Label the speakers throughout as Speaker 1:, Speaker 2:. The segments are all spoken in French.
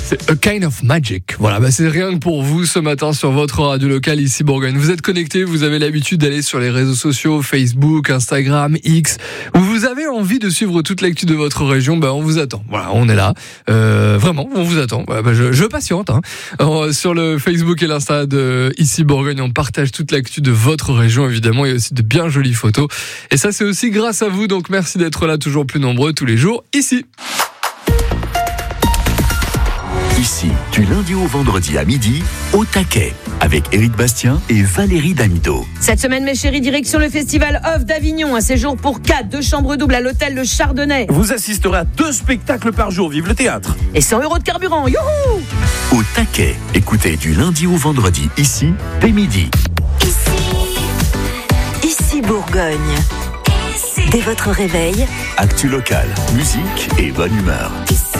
Speaker 1: C'est A Kind of Magic. Voilà, c'est rien que pour vous ce matin sur votre radio locale ici Bourgogne. Vous êtes connectés, vous avez l'habitude d'aller sur les réseaux sociaux, Facebook, Instagram, X, où vous avez envie de suivre toute l'actu de votre région, on vous attend. Voilà, on est là. Vraiment, on vous attend. Je patiente. Sur le Facebook et l'Insta de ici Bourgogne, on partage toute l'actu de votre région, évidemment, et aussi de bien jolies photos. Et ça, c'est aussi grâce à vous. Donc, merci d'être là, toujours plus nombreux tous les jours ici.
Speaker 2: Ici, du lundi au vendredi à midi, au taquet, avec Éric Bastien et Valérie Damido.
Speaker 3: Cette semaine, mes chéris, direction le Festival Off d'Avignon. Un séjour pour 4, 2 chambres doubles à l'hôtel Le Chardonnay.
Speaker 4: Vous assisterez à 2 spectacles par jour, vive le théâtre.
Speaker 3: Et 100 € de carburant, youhou!
Speaker 2: Au taquet, écoutez du lundi au vendredi, ici, dès midi.
Speaker 5: Ici Bourgogne. Dès votre réveil,
Speaker 2: Actu locale, musique et bonne humeur.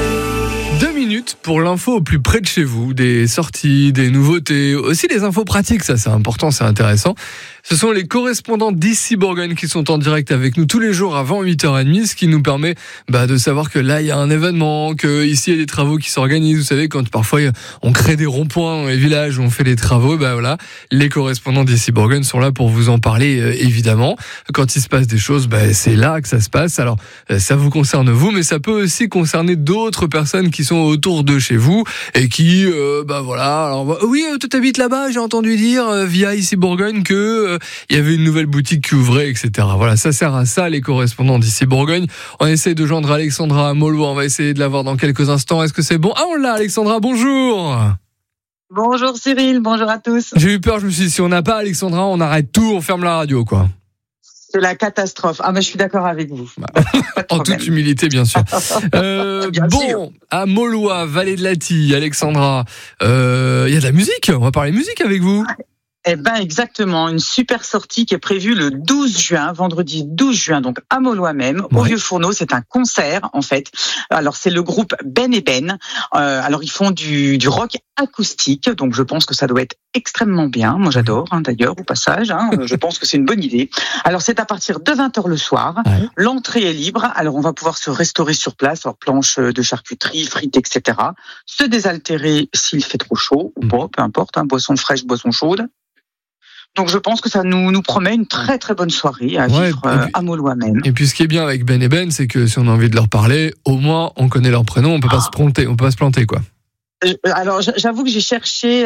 Speaker 1: 2 minutes pour l'info au plus près de chez vous, des sorties, des nouveautés, aussi des infos pratiques, ça c'est important, c'est intéressant. Ce sont les correspondants d'ici Bourgogne qui sont en direct avec nous tous les jours avant 8h30, ce qui nous permet de savoir que là il y a un événement, que ici il y a des travaux qui s'organisent. Vous savez, quand parfois on crée des ronds-points dans les villages où on fait des travaux, voilà, les correspondants d'ici Bourgogne sont là pour vous en parler évidemment. Quand il se passe des choses, c'est là que ça se passe. Alors ça vous concerne vous, mais ça peut aussi concerner d'autres personnes qui sont autour de chez vous et qui voilà. Alors oui, tu habites là-bas, j'ai entendu dire via ici Bourgogne que il y avait une nouvelle boutique qui ouvrait, etc. Voilà, ça sert à ça, les correspondants d'ici Bourgogne. On essaie de joindre Alexandra à Maulois, on va essayer de la voir dans quelques instants. Est-ce que c'est bon? Ah, on l'a, Alexandra, bonjour.
Speaker 6: Bonjour Cyril, bonjour à tous.
Speaker 1: J'ai eu peur, je me suis dit, si on n'a pas Alexandra, on arrête tout, on ferme la radio, quoi.
Speaker 6: C'est la catastrophe. Ah, mais je suis d'accord avec vous.
Speaker 1: En toute humilité, bien sûr.
Speaker 6: Bien sûr.
Speaker 1: À Maulois, Vallée de Latille, Alexandra, il y a de la musique. On va parler musique avec vous.
Speaker 6: Eh ben, exactement. Une super sortie qui est prévue le 12 juin, vendredi 12 juin, donc à Maulois même, au Vieux Fourneau. C'est un concert, en fait. Alors, c'est le groupe Ben et Ben. Alors, ils font du rock acoustique. Donc, je pense que ça doit être extrêmement bien. Moi, j'adore, d'ailleurs, au passage. Je pense que c'est une bonne idée. Alors, c'est à partir de 20h le soir. Ouais. L'entrée est libre. Alors, on va pouvoir se restaurer sur place. Alors, planches de charcuterie, frites, etc. Se désaltérer s'il fait trop chaud. Ou pas, peu importe. Boisson fraîche, boisson chaude. Donc je pense que ça nous promet une très très bonne soirée à vivre à Maulois même.
Speaker 1: Et puis ce qui est bien avec Ben et Ben, c'est que si on a envie de leur parler, au moins on connaît leur prénom, on peut pas se planter, quoi.
Speaker 6: Alors j'avoue que j'ai cherché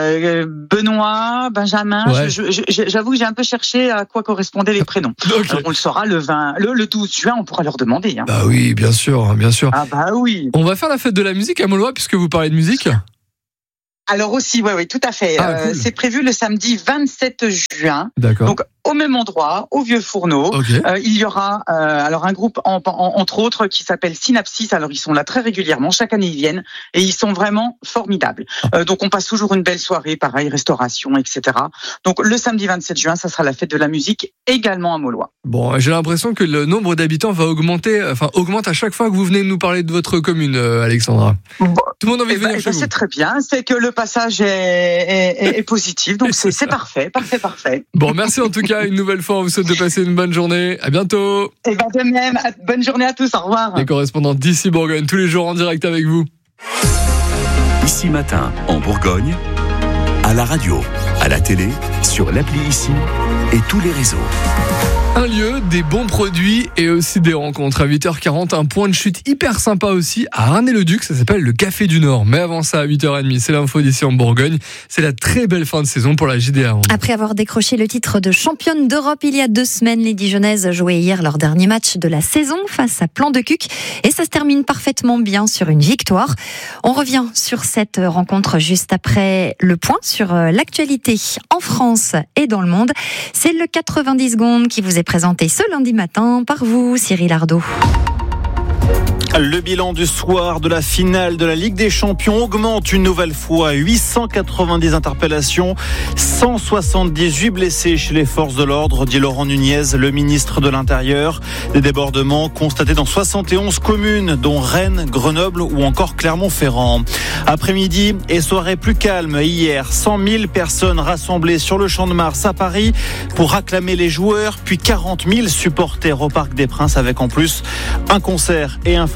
Speaker 6: Benoît, Benjamin. Ouais. J'avoue que j'ai un peu cherché à quoi correspondaient les prénoms. Okay. Alors, on le saura le 12 juin, on pourra leur demander.
Speaker 1: Bah oui, bien sûr.
Speaker 6: Ah bah oui.
Speaker 1: On va faire la fête de la musique à Maulois puisque vous parlez de musique.
Speaker 6: Alors aussi, oui, tout à fait. Cool. C'est prévu le samedi 27 juin.
Speaker 1: D'accord.
Speaker 6: Donc au même endroit, au Vieux Fourneau. Okay. Il y aura alors un groupe entre autres qui s'appelle Synapsis. Alors ils sont là très régulièrement, chaque année ils viennent et ils sont vraiment formidables. Donc on passe toujours une belle soirée, pareil, restauration, etc. Donc le samedi 27 juin, ça sera la fête de la musique également à Maulois.
Speaker 1: Bon, j'ai l'impression que le nombre d'habitants va augmente à chaque fois que vous venez nous parler de votre commune, Alexandra.
Speaker 6: Bon,
Speaker 1: tout le monde a envie de venir chez vous.
Speaker 6: C'est très bien, c'est que le passage est positif, donc c'est parfait.
Speaker 1: Bon, merci en tout cas une nouvelle fois, on vous souhaite de passer une bonne journée. À bientôt.
Speaker 6: Et de même, bonne journée à tous, au revoir.
Speaker 1: Les correspondants d'ici Bourgogne, tous les jours en direct avec vous.
Speaker 2: Ici matin, en Bourgogne, à la radio, à la télé, sur l'appli Ici et tous les réseaux.
Speaker 1: Un lieu, des bons produits et aussi des rencontres. À 8h40, un point de chute hyper sympa aussi à Arnay-le-Duc, ça s'appelle le Café du Nord. Mais avant ça, à 8h30, c'est l'info d'ici en Bourgogne. C'est la très belle fin de saison pour la JDA.
Speaker 7: Après avoir décroché le titre de championne d'Europe il y a 2 semaines, les Dijonnaises jouaient hier leur dernier match de la saison face à Plan-de-Cuc. Et ça se termine parfaitement bien sur une victoire. On revient sur cette rencontre juste après le point sur l'actualité en France et dans le monde. C'est le 90 secondes qui vous est présenté ce lundi matin par vous, Cyril Ardo.
Speaker 4: Le bilan du soir de la finale de la Ligue des Champions augmente une nouvelle fois. 890 interpellations, 178 blessés chez les forces de l'ordre, dit Laurent Nunez, le ministre de l'Intérieur. Des débordements constatés dans 71 communes, dont Rennes, Grenoble ou encore Clermont-Ferrand. Après-midi et soirée plus calme hier, 100 000 personnes rassemblées sur le Champ de Mars à Paris pour acclamer les joueurs, puis 40 000 supporters au Parc des Princes avec en plus un concert et un feu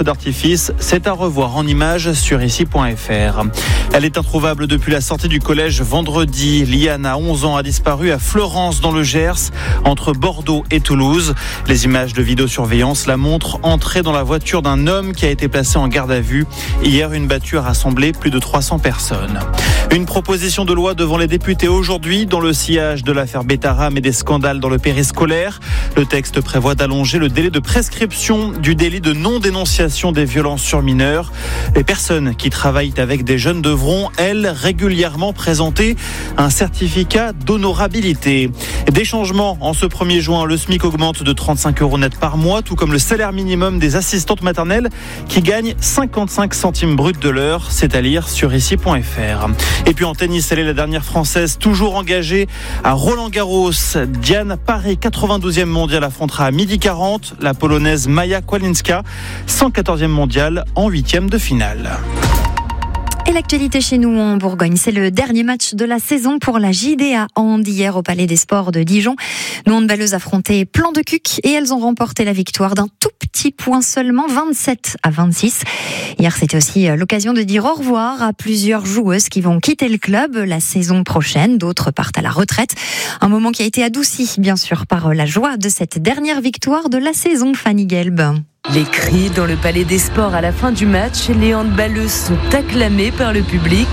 Speaker 4: d'artifice. C'est à revoir en images sur ici.fr. Elle est introuvable depuis la sortie du collège vendredi. Liana, 11 ans, a disparu à Fleurance dans le Gers, entre Bordeaux et Toulouse. Les images de vidéosurveillance la montrent entrer dans la voiture d'un homme qui a été placé en garde à vue. Hier, une battue a rassemblé plus de 300 personnes. Une proposition de loi devant les députés aujourd'hui dans le sillage de l'affaire Betaram et des scandales dans le périscolaire. Le texte prévoit d'allonger le délai de prescription du délit de non-dénonciation des violences sur mineurs. Les personnes qui travaillent avec des jeunes devront, elles, régulièrement présenter un certificat d'honorabilité. Des changements en ce 1er juin. Le SMIC augmente de 35 € net par mois, tout comme le salaire minimum des assistantes maternelles qui gagnent 55 centimes bruts de l'heure. C'est à lire sur ici.fr. Et puis en tennis, elle est la dernière Française toujours engagée à Roland-Garros. Diane Paré, 92e mondiale, affrontera à 12h40 la Polonaise Maja Kłalinska, 114e mondiale en 8e de finale.
Speaker 7: Et l'actualité chez nous en Bourgogne, c'est le dernier match de la saison pour la JDA Hand hier au Palais des Sports de Dijon. Nos handballeuses affrontaient Plan de Cuc et elles ont remporté la victoire d'un tout petit point seulement, 27-26. Hier, c'était aussi l'occasion de dire au revoir à plusieurs joueuses qui vont quitter le club la saison prochaine. D'autres partent à la retraite. Un moment qui a été adouci, bien sûr, par la joie de cette dernière victoire de la saison, Fanny Gelb.
Speaker 8: Les cris dans le Palais des Sports à la fin du match, les handballeuses sont acclamées par le public.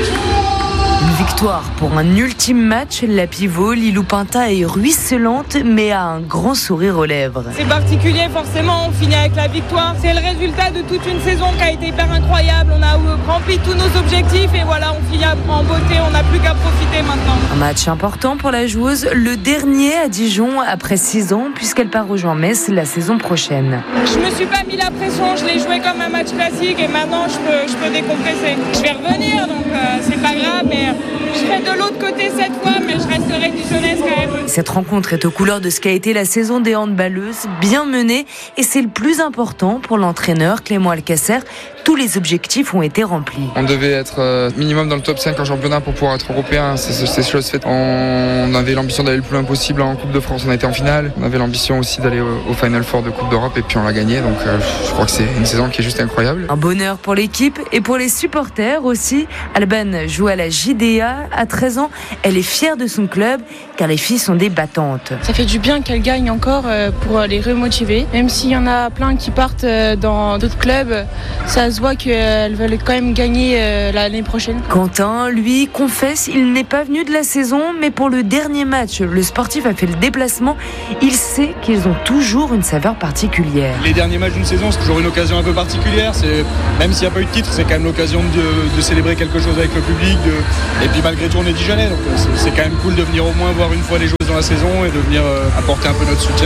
Speaker 8: Une victoire pour un ultime match, la pivot Lilou Pinta est ruisselante mais a un grand sourire aux lèvres.
Speaker 9: C'est particulier forcément, on finit avec la victoire. C'est le résultat de toute une saison qui a été hyper incroyable. On a rempli tous nos objectifs et voilà, on finit en beauté, on n'a plus qu'à profiter maintenant.
Speaker 8: Un match important pour la joueuse, le dernier à Dijon après 6 ans puisqu'elle part rejoindre Metz la saison prochaine.
Speaker 9: Je me suis pas mis la pression, je l'ai joué comme un match classique et maintenant je peux décompresser. Je vais revenir donc c'est pas grave mais je serai de l'autre côté cette fois, mais je resterai dijonnaise quand même.
Speaker 8: Cette rencontre est aux couleurs de ce qu'a été la saison des handballeuses, bien menée, et c'est le plus important pour l'entraîneur Clément Alcacer. Tous les objectifs ont été remplis.
Speaker 10: On devait être minimum dans le top 5 en championnat pour pouvoir être européen, c'est chose faite. On avait l'ambition d'aller le plus loin possible en Coupe de France, on a été en finale. On avait l'ambition aussi d'aller au Final Four de Coupe d'Europe et puis on l'a gagné, donc je crois que c'est une saison qui est juste incroyable.
Speaker 8: Un bonheur pour l'équipe et pour les supporters aussi. Alban joue à la JDA. À 13 ans, elle est fière de son club car les filles sont des battantes.
Speaker 11: Ça fait du bien qu'elles gagnent encore pour les remotiver. Même s'il y en a plein qui partent dans d'autres clubs, ça se voit qu'elles veulent quand même gagner l'année prochaine.
Speaker 8: Quentin, lui, confesse, il n'est pas venu de la saison, mais pour le dernier match, le sportif a fait le déplacement. Il sait qu'ils ont toujours une saveur particulière.
Speaker 12: Les derniers matchs d'une saison, c'est toujours une occasion un peu particulière. Même s'il n'y a pas eu de titre, c'est quand même l'occasion de célébrer quelque chose avec le public. Et puis malgré tout, on est Dijonnais, donc c'est quand même cool de venir au moins voir une fois les joueuses dans la saison et de venir apporter un peu notre soutien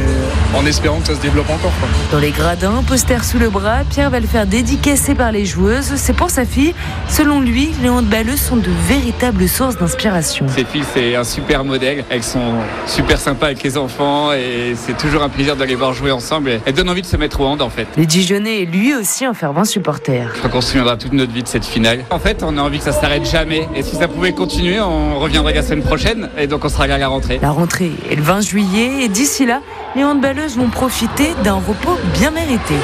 Speaker 12: et en espérant que ça se développe encore.
Speaker 8: Dans les gradins, poster sous le bras, Pierre va le faire dédicacer par les joueuses. C'est pour sa fille. Selon lui, les handballeuses sont de véritables sources d'inspiration.
Speaker 13: Ces filles, c'est un super modèle. Elles sont super sympas avec les enfants et c'est toujours un plaisir de les voir jouer ensemble. Elles donnent envie de se mettre au hand en fait.
Speaker 8: Le Dijonnais est lui aussi un fervent supporter.
Speaker 13: Je crois qu'on se souviendra toute notre vie de cette finale. En fait, on a envie que ça s'arrête jamais. Et si ça pouvait continuer, on reviendrait la semaine prochaine et donc on sera à la rentrée.
Speaker 8: La rentrée est le 20 juillet et d'ici là, les handballeuses vont profiter d'un repos bien mérité.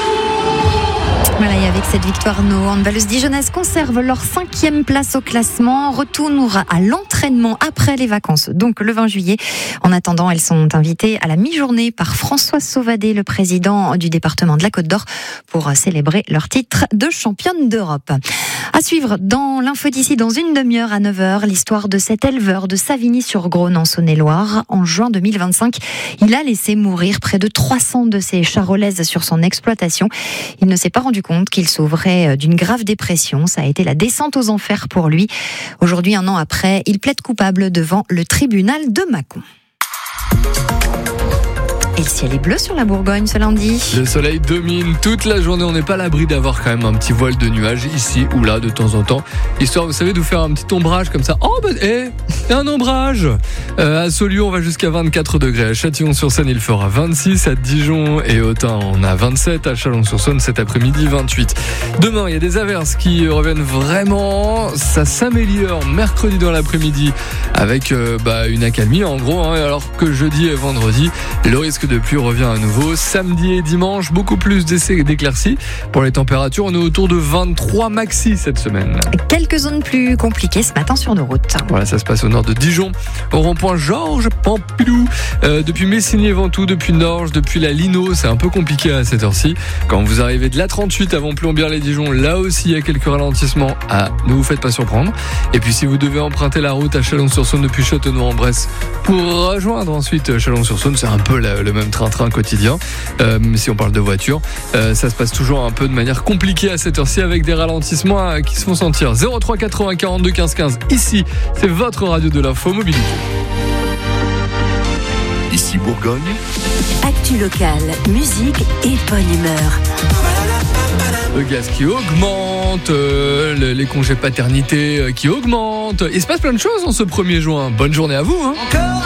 Speaker 7: Voilà, et avec cette victoire, nos handballeuses dijonnaises conservent leur 5e place au classement, retournent à l'entraînement après les vacances, donc le 20 juillet. En attendant, elles sont invitées à la mi-journée par François Sauvadet, le président du département de la Côte d'Or, pour célébrer leur titre de championne d'Europe. À suivre dans l'info d'ici dans une demi-heure à 9h, l'histoire de cet éleveur de Savigny-sur-Grosne en Saône-et-Loire. En juin 2025, il a laissé mourir près de 300 de ses charolaises sur son exploitation. Il ne s'est pas rendu compte qu'il souffrait d'une grave dépression. Ça a été la descente aux enfers pour lui. Aujourd'hui, 1 an après, il plaide coupable devant le tribunal de Mâcon. Et le ciel est bleu sur la Bourgogne ce lundi.
Speaker 1: Le soleil domine toute la journée. On n'est pas à l'abri d'avoir quand même un petit voile de nuages ici ou là de temps en temps. Histoire, vous savez, de vous faire un petit ombrage comme ça. Oh, un ombrage. À Saulieu, on va jusqu'à 24 degrés. À Châtillon-sur-Saône, il fera 26. À Dijon et Autun, on a 27. À Chalon-sur-Saône, cet après-midi, 28. Demain, il y a des averses qui reviennent vraiment. Ça s'améliore mercredi dans l'après-midi avec une accalmie en gros. Alors que jeudi et vendredi, le risque de de pluie revient à nouveau. Samedi et dimanche, beaucoup plus d'éclaircies. Pour les températures, on est autour de 23 maxi cette semaine.
Speaker 7: Quelques zones plus compliquées ce matin sur nos routes.
Speaker 1: Voilà, ça se passe au nord de Dijon, au rond-point Georges Pompidou, depuis Messigny-Ventoux, depuis Norges, depuis la Lino, c'est un peu compliqué à cette heure-ci. Quand vous arrivez de la 38 avant Plombières-les-Dijon, là aussi il y a quelques ralentissements. Ne vous faites pas surprendre. Et puis si vous devez emprunter la route à Chalon-sur-Saône depuis Châtenois-en-Bresse pour rejoindre ensuite Chalon-sur-Saône, c'est un peu le même train-train quotidien. Si on parle de voiture, ça se passe toujours un peu de manière compliquée à cette heure-ci avec des ralentissements qui se font sentir. 03 80 42 15 15. Ici, c'est votre radio de l'info mobilité.
Speaker 2: Ici Bourgogne.
Speaker 5: Actu locale, musique et bonne humeur.
Speaker 1: Le gaz qui augmente, les congés paternité qui augmentent. Il se passe plein de choses en ce 1er juin. Bonne journée à vous.